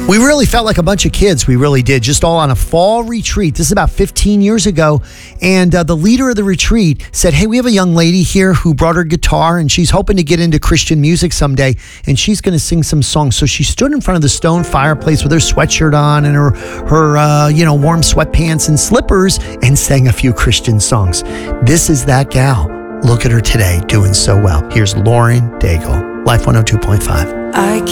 We really felt like a bunch of kids. We really did. Just all on a fall retreat. This is about 15 years ago. And the leader of the retreat said, hey, we have a young lady here who brought her guitar and she's hoping to get into Christian music someday. And she's going to sing some songs. So she stood in front of the stone fireplace with her sweatshirt on and her warm sweatpants and slippers and sang a few Christian songs. This is that gal. Look at her today doing so well. Here's Lauren Daigle, Life 102.5. I